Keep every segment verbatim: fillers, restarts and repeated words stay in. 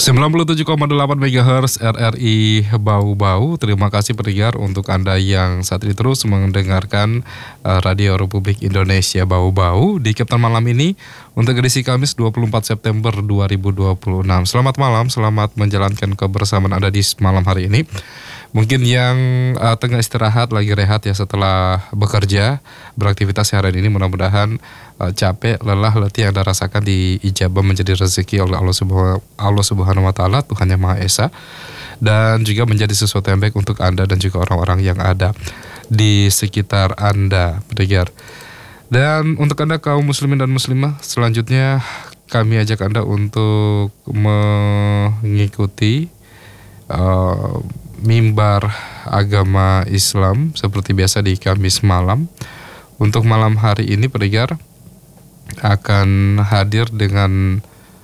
sembilan puluh tujuh koma delapan megahertz R R I Bau-Bau. Terima kasih pendengar untuk Anda yang saat ini terus mendengarkan uh, Radio Republik Indonesia Bau-Bau di Kapten Malam ini untuk edisi Kamis dua puluh empat September dua ribu dua puluh enam. Selamat malam, selamat menjalankan kebersamaan Anda di malam hari ini. Mungkin yang uh, tengah istirahat, lagi rehat ya setelah bekerja, beraktivitas hari ini, mudah-mudahan uh, capek, lelah, letih yang Anda rasakan diijabah menjadi rezeki oleh Allah Subhanahu Allah Subhanahu wa taala, Tuhan Yang Maha Esa, dan juga menjadi sesuatu yang baik untuk Anda dan juga orang-orang yang ada di sekitar Anda, pendengar. Dan untuk Anda kaum muslimin dan muslimah, selanjutnya kami ajak Anda untuk mengikuti uh, mimbar agama Islam seperti biasa di Kamis malam. Untuk malam hari ini pendengar akan hadir dengan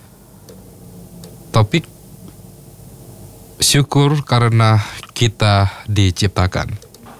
topik syukur karena kita diciptakan.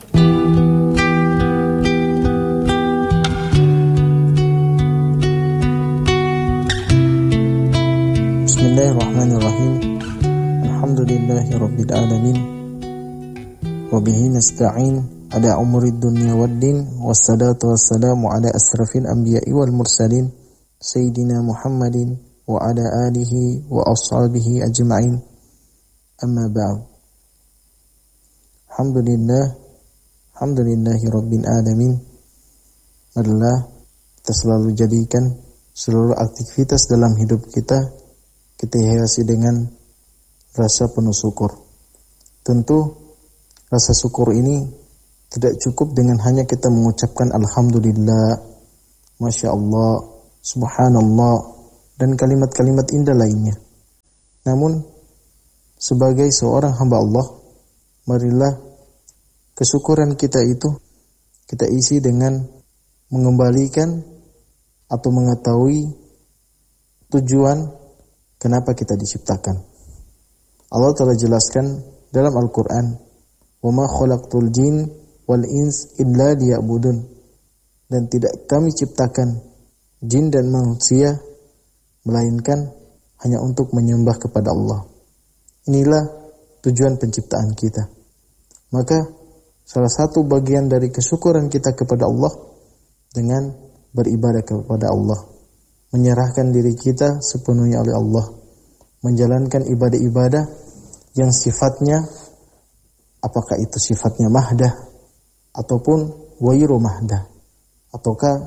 Bismillahirrahmanirrahim. Alhamdulillahirabbil alamin. Wa bihi nasta'in ala umuri dunya waddin, wassalatu wassalamu ala asrafil anbiya'i wal mursalin sayyidina Muhammadin wa ala alihi wa ashabihi ajma'in. Amma ba'd. Alhamdulillah, alhamdulillahi rabbil alamin. Adalah kita selalu jadikan seluruh aktivitas dalam hidup kita kita hiasi dengan rasa penuh syukur. Tentu rasa syukur ini tidak cukup dengan hanya kita mengucapkan Alhamdulillah, Masya Allah, Subhanallah, dan kalimat-kalimat indah lainnya. Namun, sebagai seorang hamba Allah, marilah kesyukuran kita itu kita isi dengan mengembalikan atau mengetahui tujuan kenapa kita diciptakan. Allah telah jelaskan dalam Al-Quran, وَمَا خَلَقْتُ الْجِنَّ وَالْإِنسَ إِلَّا لِيَعْبُدُونَ, dan tidak kami ciptakan jin dan manusia melainkan hanya untuk menyembah kepada Allah. Inilah tujuan penciptaan kita. Maka salah satu bagian dari kesyukuran kita kepada Allah dengan beribadah kepada Allah, menyerahkan diri kita sepenuhnya oleh Allah, menjalankan ibadah-ibadah yang sifatnya, apakah itu sifatnya mahdah ataupun wairu mahdah, ataukah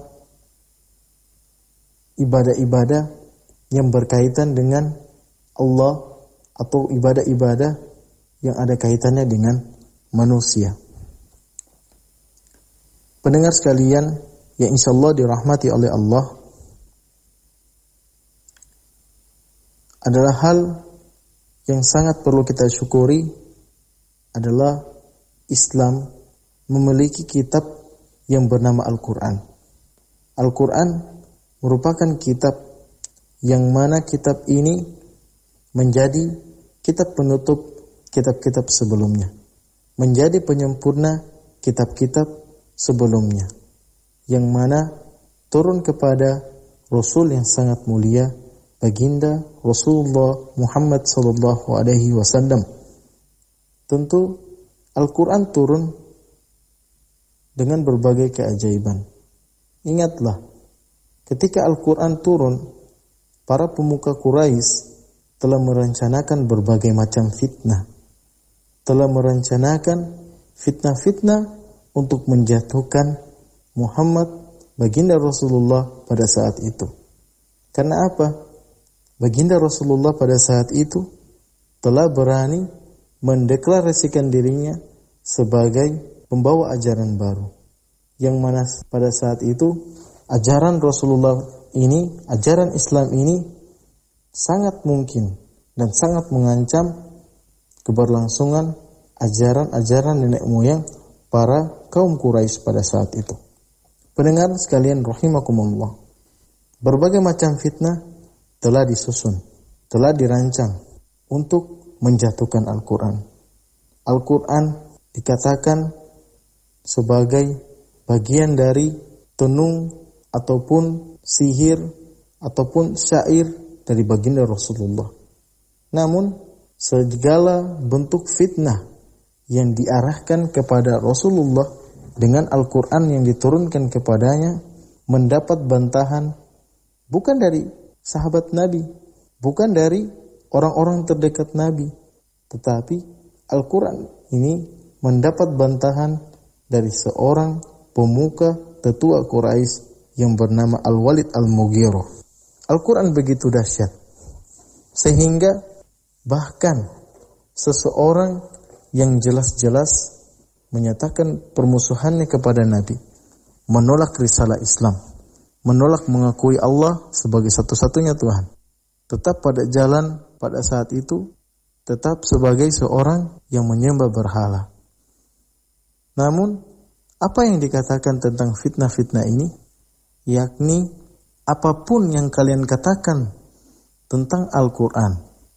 ibadah-ibadah yang berkaitan dengan Allah atau ibadah-ibadah yang ada kaitannya dengan manusia. Pendengar sekalian yang insyaallah dirahmati oleh Allah, adalah hal yang sangat perlu kita syukuri adalah Islam memiliki kitab yang bernama Al-Quran. Al-Quran merupakan kitab yang mana kitab ini menjadi kitab penutup kitab-kitab sebelumnya, menjadi penyempurna kitab-kitab sebelumnya, yang mana turun kepada Rasul yang sangat mulia, baginda Rasulullah Muhammad sallallahu alaihi wasallam. Tentu Al-Quran turun dengan berbagai keajaiban. Ingatlah, ketika Al-Quran turun, para pemuka Quraisy telah merencanakan berbagai macam fitnah, telah merencanakan fitnah-fitnah untuk menjatuhkan Muhammad, baginda Rasulullah pada saat itu. Karena apa? Baginda Rasulullah pada saat itu telah berani mendeklarasikan dirinya sebagai pembawa ajaran baru, yang mana pada saat itu ajaran Rasulullah ini, ajaran Islam ini sangat mungkin dan sangat mengancam keberlangsungan ajaran-ajaran nenek moyang para kaum Quraisy pada saat itu. Pendengar sekalian rahimakumullah, berbagai macam fitnah telah disusun, telah dirancang untuk menjatuhkan Al-Quran. Al-Quran dikatakan sebagai bagian dari tenung ataupun sihir ataupun syair dari baginda Rasulullah. Namun segala bentuk fitnah yang diarahkan kepada Rasulullah dengan Al-Quran yang diturunkan kepadanya mendapat bantahan bukan dari sahabat Nabi, bukan dari orang-orang terdekat Nabi, tetapi Al-Quran ini mendapat bantahan dari seorang pemuka tetua Quraisy yang bernama Al-Walid Al-Mughirah. Al-Quran begitu dahsyat sehingga bahkan seseorang yang jelas-jelas menyatakan permusuhannya kepada Nabi, menolak risalah Islam, menolak mengakui Allah sebagai satu-satunya Tuhan, tetap pada jalan pada saat itu, tetap sebagai seorang yang menyembah berhala. Namun, apa yang dikatakan tentang fitnah-fitnah ini, yakni apapun yang kalian katakan tentang Al-Quran,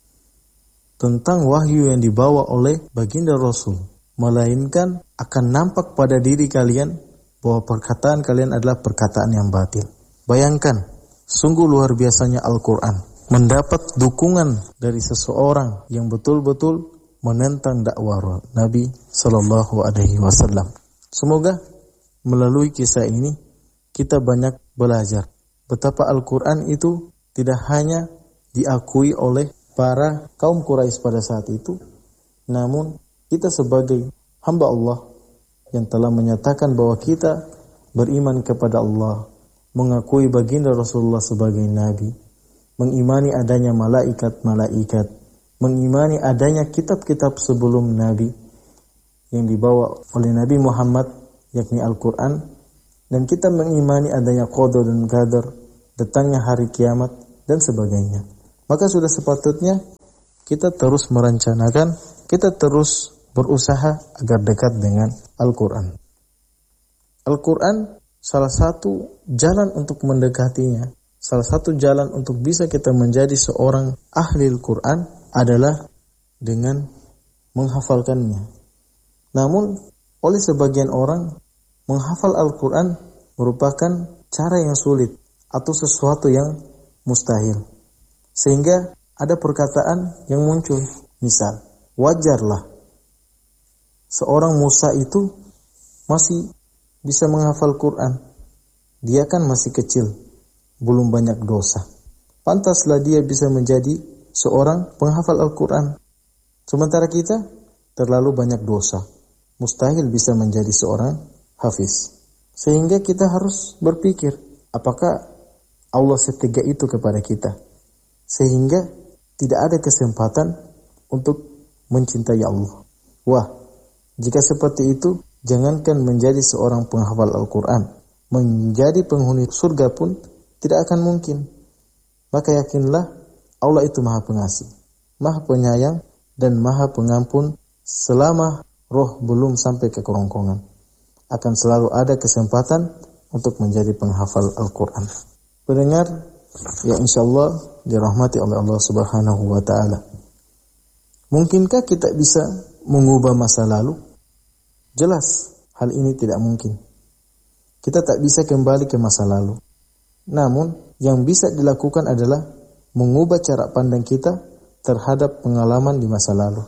tentang wahyu yang dibawa oleh baginda Rasul, melainkan akan nampak pada diri kalian bahwa perkataan kalian adalah perkataan yang batil. Bayangkan, sungguh luar biasanya Al-Quran mendapat dukungan dari seseorang yang betul-betul menentang dakwah Nabi Sallallahu Alaihi Wasallam. Semoga melalui kisah ini kita banyak belajar betapa Al-Quran itu tidak hanya diakui oleh para kaum Quraisy pada saat itu, namun kita sebagai hamba Allah yang telah menyatakan bahwa kita beriman kepada Allah, mengakui baginda Rasulullah sebagai Nabi, mengimani adanya malaikat-malaikat, mengimani adanya kitab-kitab sebelum Nabi yang dibawa oleh Nabi Muhammad, yakni Al-Quran, dan kita mengimani adanya qada dan qadar, datangnya hari kiamat, dan sebagainya. Maka sudah sepatutnya kita terus merencanakan, kita terus berusaha agar dekat dengan Al-Quran. Al-Quran salah satu jalan untuk mendekatinya, salah satu jalan untuk bisa kita menjadi seorang ahli Al-Quran adalah dengan menghafalkannya. Namun, oleh sebagian orang, menghafal Al-Quran merupakan cara yang sulit atau sesuatu yang mustahil. Sehingga ada perkataan yang muncul. Misal, wajarlah seorang Musa itu masih bisa menghafal Quran. Dia kan masih kecil, belum banyak dosa. Pantaslah dia bisa menjadi seorang penghafal Al-Quran. Sementara kita terlalu banyak dosa, mustahil bisa menjadi seorang hafiz. Sehingga kita harus berpikir, apakah Allah setegak itu kepada kita, sehingga tidak ada kesempatan untuk mencintai Allah. Wah, jika seperti itu, jangankan menjadi seorang penghafal Al-Quran, menjadi penghuni surga pun tidak akan mungkin. Maka yakinlah Allah itu Maha Pengasih, Maha Penyayang, dan Maha Pengampun. Selama roh belum sampai ke kerongkongan, akan selalu ada kesempatan untuk menjadi penghafal Al-Quran. Pendengar yang insya Allah dirahmati oleh Allah Subhanahu wa Ta'ala, mungkinkah kita bisa mengubah masa lalu? Jelas hal ini tidak mungkin. Kita tak bisa kembali ke masa lalu. Namun yang bisa dilakukan adalah mengubah cara pandang kita terhadap pengalaman di masa lalu.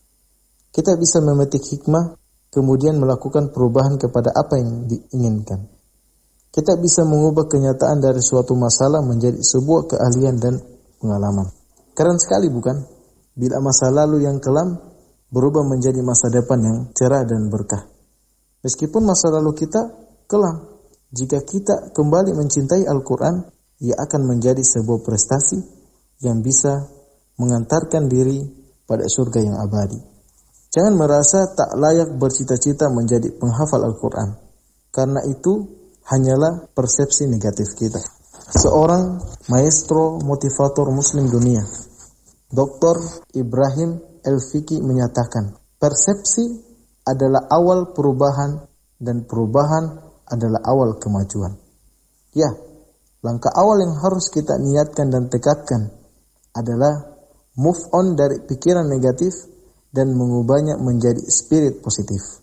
Kita bisa memetik hikmah, kemudian melakukan perubahan kepada apa yang diinginkan. Kita bisa mengubah kenyataan dari suatu masalah menjadi sebuah keahlian dan pengalaman. Keren sekali bukan? Bila masa lalu yang kelam berubah menjadi masa depan yang cerah dan berkah. Meskipun masa lalu kita kelam, jika kita kembali mencintai Al-Quran, ia akan menjadi sebuah prestasi yang bisa mengantarkan diri pada surga yang abadi. Jangan merasa tak layak bercita-cita menjadi penghafal Al-Quran, karena itu hanyalah persepsi negatif kita. Seorang maestro motivator muslim dunia, doktor Ibrahim El-Fiqi menyatakan, persepsi adalah awal perubahan dan perubahan adalah awal kemajuan. Ya, langkah awal yang harus kita niatkan dan tekadkan adalah move on dari pikiran negatif dan mengubahnya menjadi spirit positif.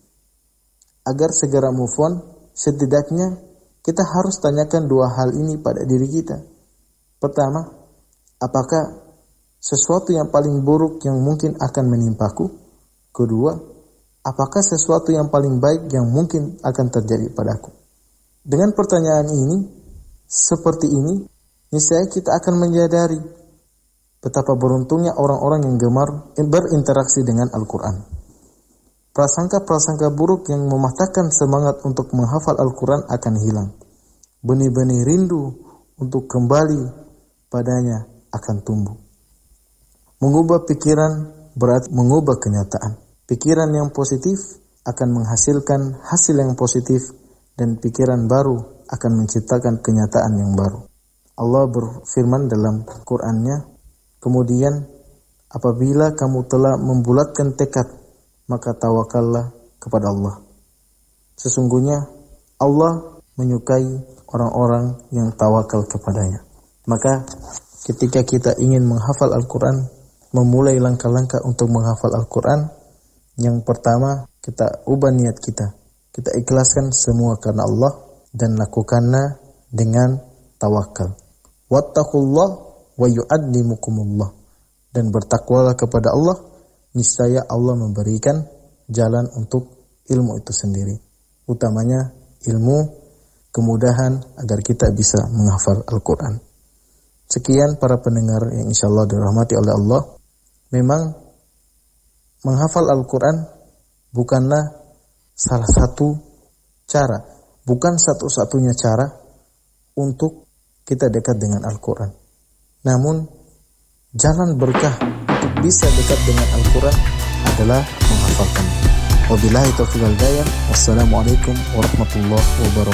Agar segera move on, setidaknya kita harus tanyakan dua hal ini pada diri kita. Pertama, apakah sesuatu yang paling buruk yang mungkin akan menimpaku? Kedua, apakah sesuatu yang paling baik yang mungkin akan terjadi padaku? Dengan pertanyaan ini, seperti ini, niscaya kita akan menyadari betapa beruntungnya orang-orang yang gemar berinteraksi dengan Al-Quran. Prasangka-prasangka buruk yang mematahkan semangat untuk menghafal Al-Quran akan hilang. Benih-benih rindu untuk kembali padanya akan tumbuh. Mengubah pikiran berarti mengubah kenyataan. Pikiran yang positif akan menghasilkan hasil yang positif, dan pikiran baru akan menciptakan kenyataan yang baru. Allah berfirman dalam Qur'an-Nya, kemudian apabila kamu telah membulatkan tekad, maka tawakallah kepada Allah. Sesungguhnya Allah menyukai orang-orang yang tawakal kepadanya. Maka ketika kita ingin menghafal Al-Quran, memulai langkah-langkah untuk menghafal Al-Quran, yang pertama kita ubah niat kita. Kita ikhlaskan semua karena Allah dan lakukannya dengan tawakal. Wattaqullah wa yu'allimukumullah. Dan bertakwalah kepada Allah, niscaya Allah memberikan jalan untuk ilmu itu sendiri. Utamanya ilmu kemudahan agar kita bisa menghafal Al-Quran. Sekian para pendengar yang insyaallah dirahmati oleh Allah. Memang menghafal Al-Quran bukanlah salah satu cara, bukan satu-satunya cara untuk kita dekat dengan Al-Quran. Namun, jalan berkah untuk bisa dekat dengan Al-Quran adalah menghafalkan. Wabillahi taufiq wal hidayah. Wassalamualaikum warahmatullahi wabarakatuh.